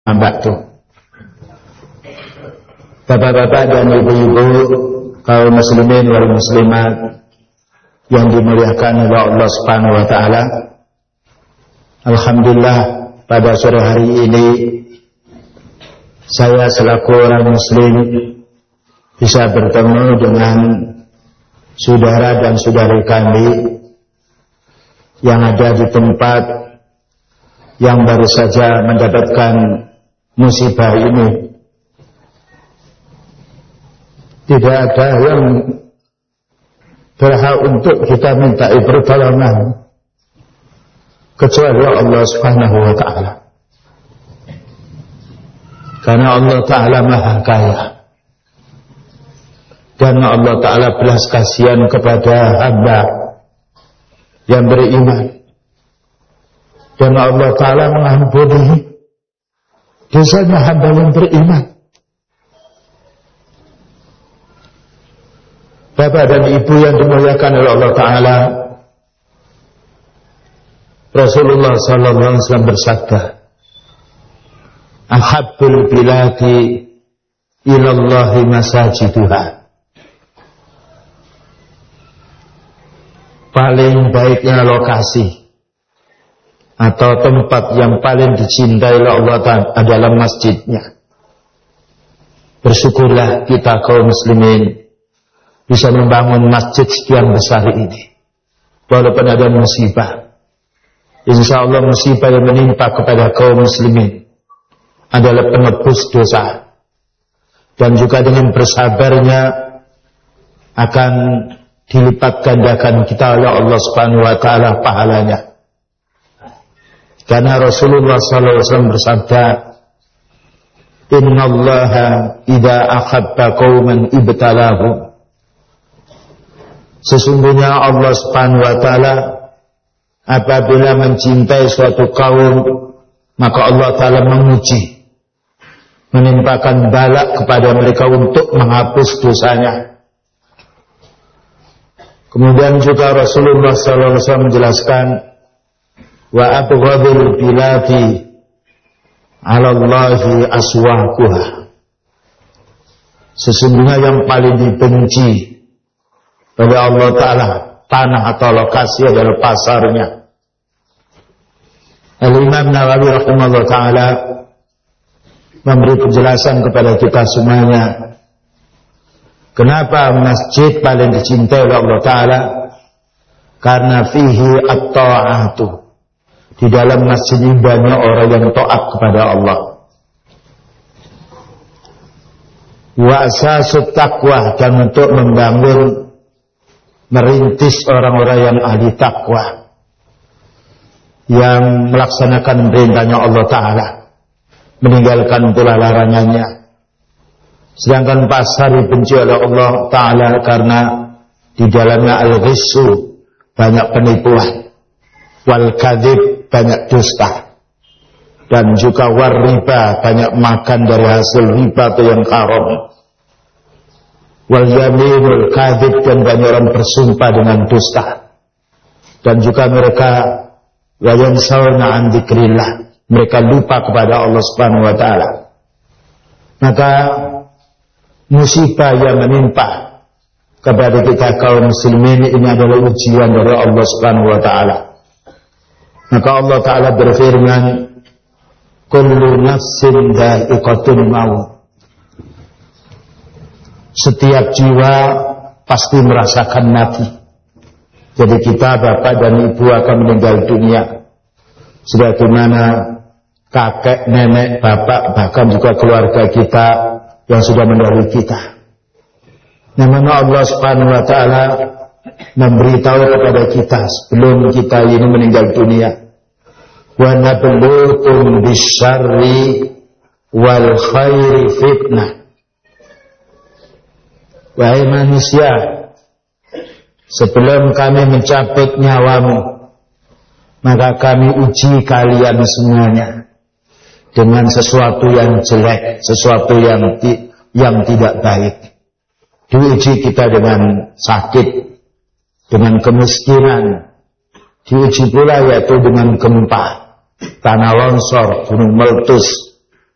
Ba'du. Bapak-bapak dan ibu-ibu, kaum muslimin wal muslimat yang dimuliakan oleh Allah Subhanahu wa taala. Alhamdulillah, pada sore hari ini saya selaku orang muslim bisa bertemu dengan saudara dan saudari kami yang ada di tempat yang baru saja mendapatkan musibah ini. Tidak ada yang berhak untuk kita minta pertolongan kecuali Allah Subhanahu wa taala. Karena Allah taala Maha Kaya. Dan Allah taala belas kasihan kepada hamba yang beriman. Dan Allah taala mengampuni dosanya hamba yang beriman. Bapak dan ibu yang dimuliakan oleh Allah taala, Rasulullah sallallahu alaihi wasallam bersabda, "Ahabbul biladi ilallahi masajiduha." Paling baiknya lokasi atau tempat yang paling dicintai oleh Allah Ta'ala adalah masjidnya. Bersyukurlah kita kaum muslimin bisa membangun masjid sekian besar ini. Walaupun ada musibah, insya Allah musibah yang menimpa kepada kaum muslimin adalah penebus dosa. Dan juga dengan bersabarnya akan dilipat gandakan kita oleh Allah Subhanahu wa taala pahalanya. Karena Rasulullah SAW bersabda, "Innallaha idza ahabba qauman ibtalahum." Sesungguhnya Allah Subhanahu wa taala apabila mencintai suatu kaum, maka Allah taala menguji, menimpakan bala kepada mereka untuk menghapus dosanya. Kemudian juga Rasulullah SAW menjelaskan, wa abghadul biladi 'ala Allahi aswaquha. Sesungguhnya yang paling dibenci oleh Allah Ta'ala tanah atau lokasi adalah pasarnya. Al-Imam Nawawi rahimahullah ta'ala memberi penjelasan kepada kita semuanya, kenapa masjid paling dicintai oleh Allah Ta'ala? Karena fihi at-ta'atu. Di dalam masjid ini banyak orang yang taat kepada Allah. Wa asasut taqwa, dan untuk membangun, merintis orang-orang yang ahli takwa, yang melaksanakan perintahnya Allah Ta'ala, meninggalkan pula larangannya. Sedangkan pasar dibenci oleh Allah Ta'ala karena di dalamnya al-ghissu, banyak penipuan, wal kadhib, banyak dusta, dan juga war riba, banyak makan dari hasil riba atau yang haram, wal yaminul kadhib, dan banyak orang bersumpah dengan dusta. Dan juga mereka wa yansawna an dzikrillah, mereka lupa kepada Allah Subhanahu wa taala. Maka musibah yang menimpa kepada kita kaum muslimin ini adalah ujian dari Allah Subhanahu wa taala. Maka Allah taala berfirman, kullu nafsin dha'iqatul maut. Setiap jiwa pasti merasakan mati. Jadi kita bapak dan ibu akan meninggal dunia, sebagaimana kakek, nenek, bapak, bahkan juga keluarga kita yang sudah mendahului kita. Namanya Allah Subhanahu wa taala memberitahu kepada kita sebelum kita ini meninggal dunia, wa nabluukum bisyarri wal khairi fitnah. Wahai manusia, sebelum kami mencabut nyawamu, maka kami uji kalian semuanya dengan sesuatu yang jelek, sesuatu yang tidak baik. Diuji kita dengan sakit, dengan kemiskinan, diuji pula yaitu dengan gempa, tanah longsor, gunung meletus,